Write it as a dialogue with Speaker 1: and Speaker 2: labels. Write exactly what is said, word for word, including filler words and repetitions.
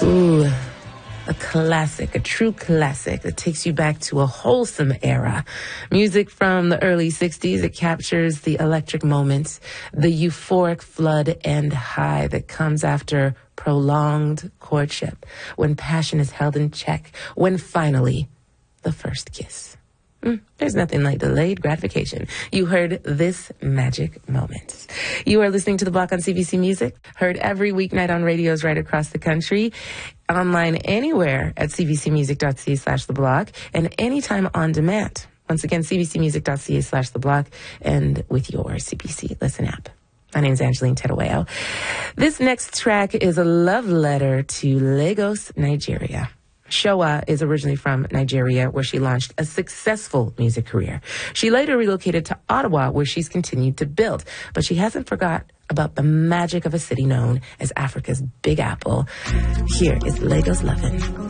Speaker 1: Ooh, a classic, a true classic that takes you back to a wholesome era. Music from the early sixties. It captures the electric moments, the euphoric flood and high that comes after prolonged courtship, when passion is held in check, when finally the first kiss. Mm, there's nothing like delayed gratification. You heard This Magic Moment. You are listening to The Block on C B C Music, heard every weeknight on radios right across the country, online anywhere at cbcmusic.ca slash The Block, and anytime on demand. Once again, cbcmusic.ca slash The Block, and with your C B C Listen app. My name is Angeline Terueo. This next track is a love letter to Lagos, Nigeria. Showa is originally from Nigeria, where she launched a successful music career. She later relocated to Ottawa, where she's continued to build. But she hasn't forgot about the magic of a city known as Africa's Big Apple. Here is Lagos Lovin'.